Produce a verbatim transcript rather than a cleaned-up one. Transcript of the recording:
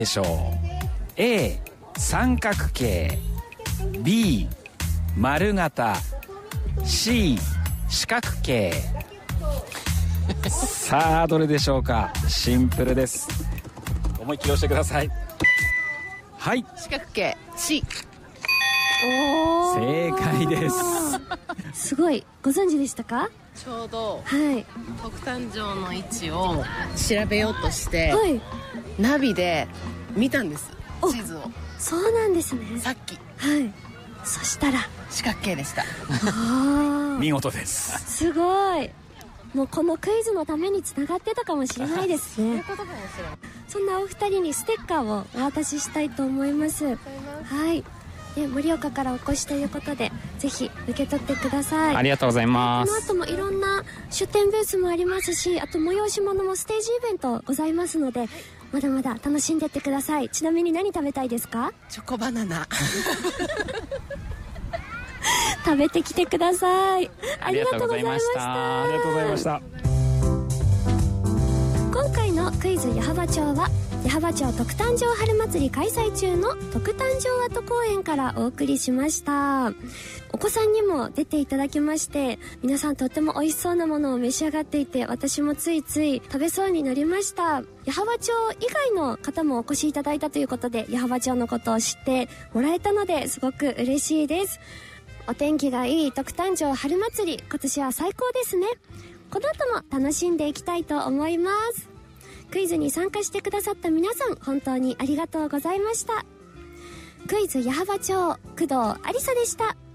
でしょう。 A 三角形、 B 丸型、 C 四角形。さあどれでしょうか。シンプルです。思いっきり押してください。はい、 四角形 C。 お正解です。 すごい、ご存知でしたか？ ちょうどはい特誕生の位置を調べようとして、 はい、 ナビで見たんです、地図を。 そうなんですね。 さっきはい、そしたら四角形でした。 あ見事です。 すごい、もうこのクイズのためにつながってたかもしれないですね。 そういうことかもしれない。 そんなお二人にステッカーをお渡ししたいと思います。はい、で盛岡からお越しということで、ぜひ受け取ってください。 ありがとうございまこのす。 後もいろんな出店ブースもありますし、あと催し物もステージイベントございますので、まだまだ楽しんでってください。ちなみに何食べたいですか？ チョコバナナ。 食べてきてください。ありがとうございました。 ありがとうございました。 今回のクイズ矢巾町は、矢巾町特誕生春祭り開催中の特誕生アート公園からお送りしました。お子さんにも出ていただきまして、皆さんとっても美味しそうなものを召し上がっていて、私もついつい食べそうになりました。矢巾町以外の方もお越しいただいたということで、矢巾町のことを知ってもらえたので、すごく嬉しいです。お天気がいい特誕生春祭り、今年は最高ですね。この後も楽しんでいきたいと思います。クイズに参加してくださった皆さん、本当にありがとうございました。クイズ矢巾町、工藤ありさでした。